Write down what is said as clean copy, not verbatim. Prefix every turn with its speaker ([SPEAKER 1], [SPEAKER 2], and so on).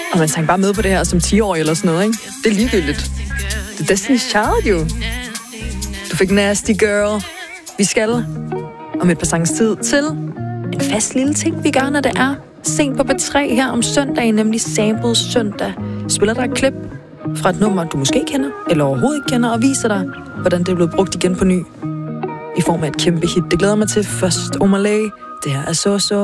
[SPEAKER 1] Og man sang bare med på det her som 10-årig eller sådan noget, ikke? Det er ligegyldigt. Det er Destiny's Child, jo. Du fik Nasty Girl. Vi skal om et par sangs tid til en fast lille ting, vi gør, når det er sent på B3 her om søndagen, nemlig Sample Søndag. Spiller der et klip fra et nummer, du måske kender, eller overhovedet ikke kender, og viser dig, hvordan det er blevet brugt igen på ny i form af et kæmpe hit. Det glæder mig til. Først Omalay. Det her er så